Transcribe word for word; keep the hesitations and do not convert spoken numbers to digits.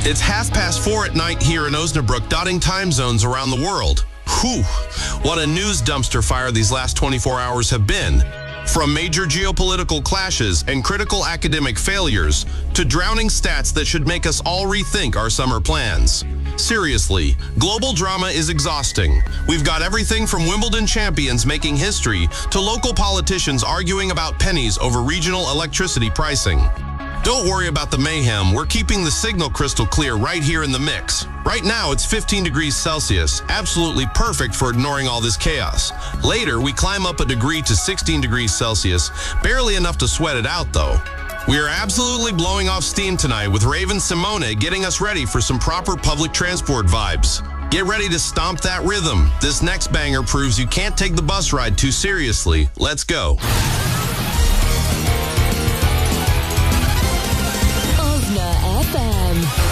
It's half past four at night here in Osnabrück, dotting time zones around the world. Whew, what a news dumpster fire these last twenty-four hours have been. From major geopolitical clashes and critical academic failures to drowning stats that should make us all rethink our summer plans. Seriously, global drama is exhausting. We've got everything from Wimbledon champions making history to local politicians arguing about pennies over regional electricity pricing. Don't worry about the mayhem. We're keeping the signal crystal clear right here in the mix. Right now, it's fifteen degrees Celsius, absolutely perfect for ignoring all this chaos. Later, we climb up a degree to sixteen degrees Celsius, barely enough to sweat it out, though. We are absolutely blowing off steam tonight with Raven Simone getting us ready for some proper public transport vibes. Get ready to stomp that rhythm. This next banger proves you can't take the bus ride too seriously. Let's go. Osna F M.